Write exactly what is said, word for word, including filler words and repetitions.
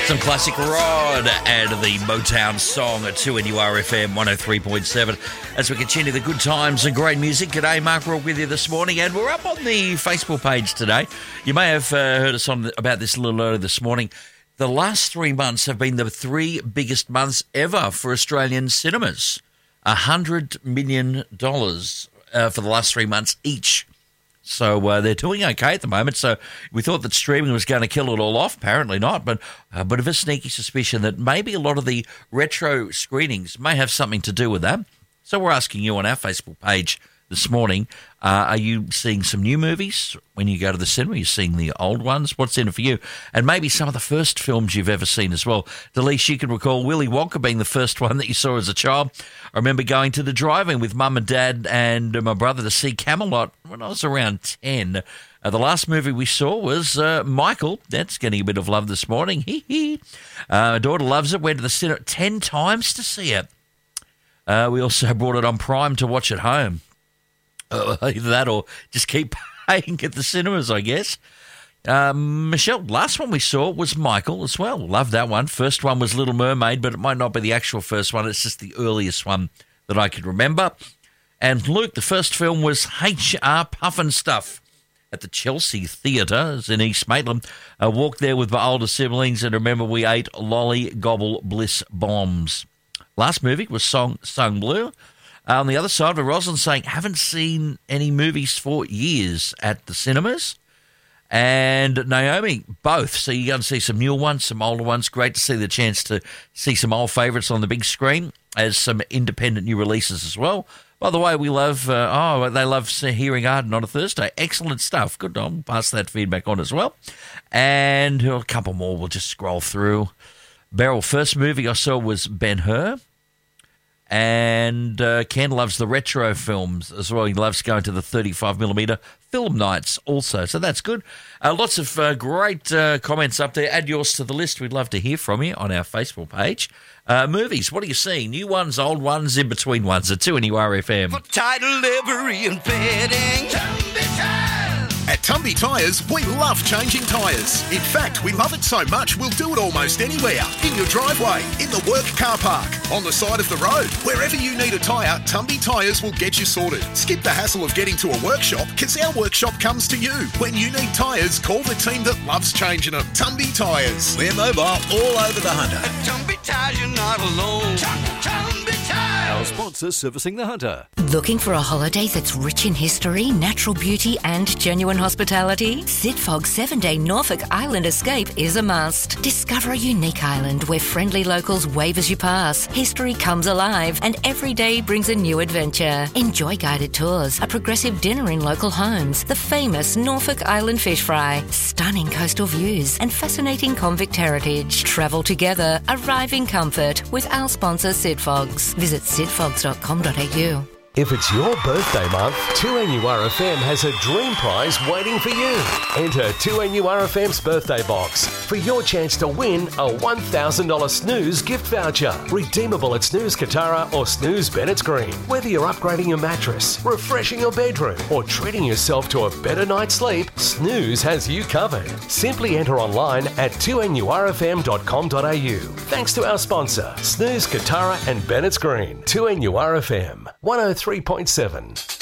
Some classic Rod and the Motown song at two N U R F M one oh three point seven. As we continue the good times and great music. G'day, Mark Rourke with you this morning, and we're up on the Facebook page today. You may have uh, heard us on the, about this a little earlier this morning. The last three months have been the three biggest months ever for Australian cinemas. one hundred million dollars uh, for the last three months each. So uh, they're doing okay at the moment. So we thought that streaming was going to kill it all off. Apparently not, but a bit of a sneaky suspicion that maybe a lot of the retro screenings may have something to do with that. So we're asking you on our Facebook page this morning, uh, are you seeing some new movies when you go to the cinema? Are you seeing the old ones? What's in it for you? And maybe some of the first films you've ever seen as well. Delise, you can recall Willy Wonka being the first one that you saw as a child. I remember going to the drive-in with Mum and Dad and my brother to see Camelot when I was around ten. Uh, the last movie we saw was uh, Michael. That's getting a bit of love this morning. Hee hee. Uh, my daughter loves it. Went to the cinema ten times to see it. Uh, we also brought it on Prime to watch at home. Uh, either that or just keep paying at the cinemas, I guess. Um, Michelle, last one we saw was Michael as well. Love that one. First one was Little Mermaid, but it might not be the actual first one. It's just the earliest one that I could remember. And Luke, the first film was H R Pufnstuf at the Chelsea Theatre in East Maitland. I walked there with my older siblings, and remember we ate Lolly Gobble Bliss bombs. Last movie was Song Sung Blue. Uh, on the other side, of Rosalind saying, haven't seen any movies for years at the cinemas. And Naomi, both. So you're going to see some newer ones, some older ones. Great to see the chance to see some old favourites on the big screen as some independent new releases as well. By the way, we love, uh, oh, they love hearing Arden on a Thursday. Excellent stuff. Good, I'll pass that feedback on as well. And oh, a couple more we'll just scroll through. Beryl, first movie I saw was Ben-Hur. And uh, Ken loves the retro films as well. He loves going to the thirty-five millimeter film nights also. So that's good. Uh, lots of uh, great uh, comments up there. Add yours to the list. We'd love to hear from you on our Facebook page. Uh, movies, what are you seeing? New ones, old ones, in between ones at two N U R F M. For title livery and bedding. At Tumby Tyres, we love changing tyres. In fact, we love it so much, we'll do it almost anywhere. In your driveway, in the work car park, on the side of the road. Wherever you need a tyre, Tumby Tyres will get you sorted. Skip the hassle of getting to a workshop, because our workshop comes to you. When you need tyres, call the team that loves changing them. Tumby Tyres. We're mobile all over the Hunter. At Tumby Tyres, you're not alone. Tumby Tyres. Our sponsor servicing the Hunter. Looking for a holiday that's rich in history, natural beauty and genuine hospitality? Sidfog's seven-day Norfolk Island escape is a must. Discover a unique island where friendly locals wave as you pass. History comes alive and every day brings a new adventure. Enjoy guided tours, a progressive dinner in local homes, the famous Norfolk Island fish fry, stunning coastal views and fascinating convict heritage. Travel together, arrive in comfort with our sponsor Sidfogs. Visit sidfogs dot com dot a u. If it's your birthday month, two N U R F M has a dream prize waiting for you. Enter two N U R F M's birthday box for your chance to win a one thousand dollars Snooze gift voucher. Redeemable at Snooze Katara or Snooze Bennett's Green. Whether you're upgrading your mattress, refreshing your bedroom, or treating yourself to a better night's sleep, Snooze has you covered. Simply enter online at two N U R F M dot com dot a u. Thanks to our sponsor, Snooze Katara and Bennett's Green. two N U R F M one oh three point seven.